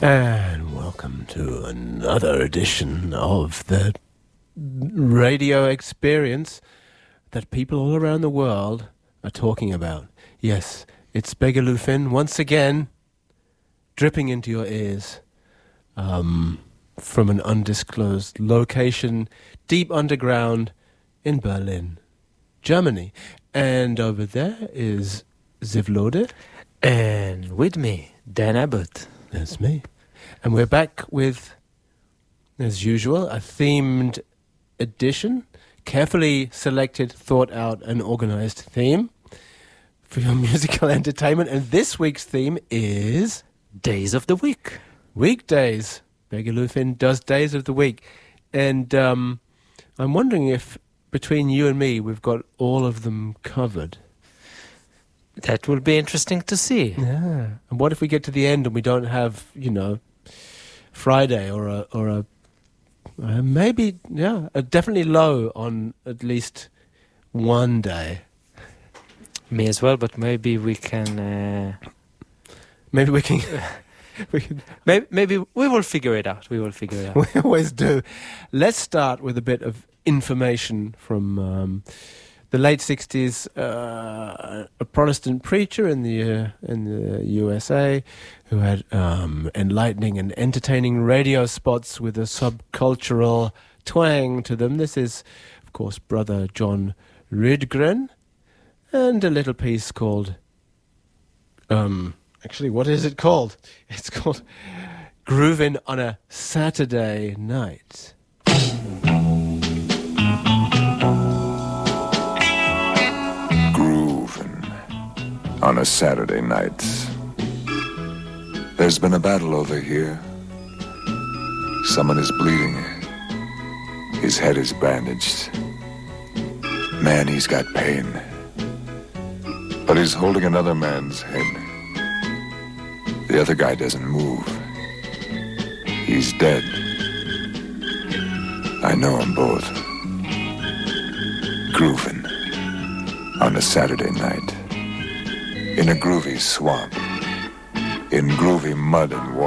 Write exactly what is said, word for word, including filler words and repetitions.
And welcome to another edition of the radio experience that people all around the world are talking about. Yes, it's Begaloo Finn once again, dripping into your ears um, from an undisclosed location deep underground in Berlin, Germany. And over there is Zivlode. And with me, Dan Abbott. That's me. And we're back with, as usual, a themed edition, carefully selected, thought out, and organized theme for your musical entertainment. And this week's theme is Days of the Week. Weekdays. Begaloo Finn does Days of the Week. And um, I'm wondering if between you and me, we've got all of them covered. That will be interesting to see. Yeah. And what if we get to the end and we don't have, you know, Friday or a or a uh, maybe yeah, a definitely low on at least one day. Me as well, but maybe we can. Uh, maybe we can. we can maybe, maybe we will figure it out. We will figure it out. We always do. Let's start with a bit of information from. Um, The late sixties, uh, a Protestant preacher in the uh, in the U S A who had um, enlightening and entertaining radio spots with a subcultural twang to them. This is, of course, Brother John Rydgren, and a little piece called, um, actually, what is it called? It's called Groovin' on a Saturday Night. On a Saturday night, there's been a battle over here. Someone is bleeding. His head is bandaged. Man, he's got pain. But he's holding another man's head. The other guy doesn't move. He's dead. I know them both. Groovin' on a Saturday night. In a groovy swamp, in groovy mud and water.